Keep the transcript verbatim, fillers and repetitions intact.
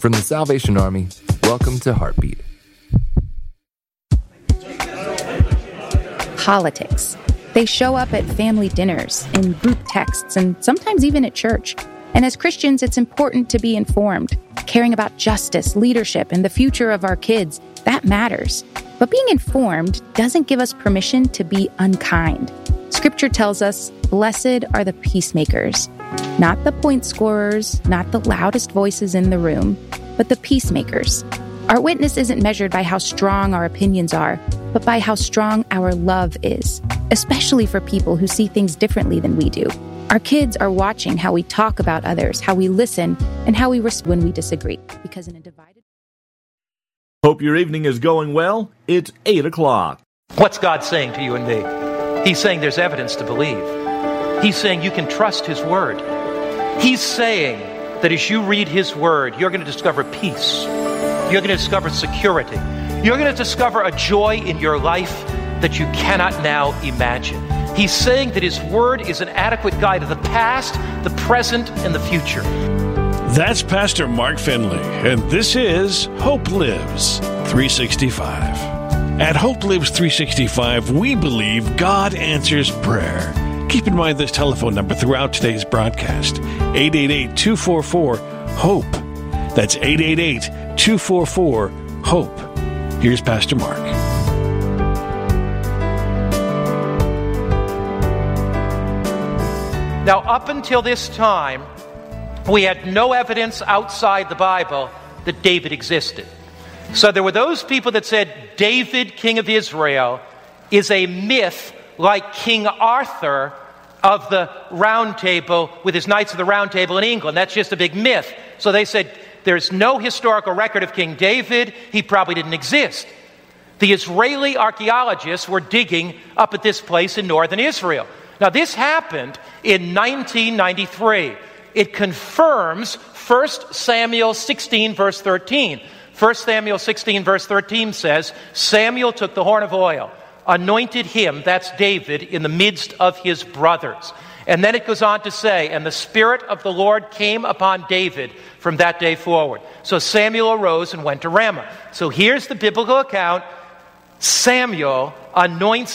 From the Salvation Army, welcome to Heartbeat. Politics. They show up at family dinners, in group texts, and sometimes even at church. And as Christians, it's important to be informed. Caring about justice, leadership, and the future of our kids, that matters. But being informed doesn't give us permission to be unkind. Scripture tells us, blessed are the peacemakers. Not the point scorers, not the loudest voices in the room, but the peacemakers. Our witness isn't measured by how strong our opinions are, but by how strong our love is, especially for people who see things differently than we do. Our kids are watching how we talk about others, how we listen, and how we respond when we disagree. Because in a divided... Hope your evening is going well. It's eight o'clock. What's God saying to you and me? He's saying there's evidence to believe. He's saying you can trust His Word. He's saying that as you read His Word, you're going to discover peace. You're going to discover security. You're going to discover a joy in your life that you cannot now imagine. He's saying that His Word is an adequate guide of the past, the present, and the future. That's Pastor Mark Finley, and this is Hope Lives three sixty-five. At Hope Lives three sixty-five, we believe God answers prayer. Keep in mind this telephone number throughout today's broadcast, eight eight eight, two four four, HOPE. That's eight eight eight, two four four, HOPE. Here's Pastor Mark. Now, up until this time, we had no evidence outside the Bible that David existed. So there were those people that said David, king of Israel, is a myth like King Arthur of the Round Table with his Knights of the Round Table in England. That's just a big myth. So they said there's no historical record of King David. He probably didn't exist. The Israeli archaeologists were digging up at this place in northern Israel. Now, this happened in nineteen ninety-three. It confirms First Samuel sixteen, verse thirteen. First Samuel sixteen, verse thirteen says, Samuel took the horn of oil, anointed him, that's David, in the midst of his brothers. And then it goes on to say, and the Spirit of the Lord came upon David from that day forward. So Samuel arose and went to Ramah. So here's the biblical account. Samuel anoints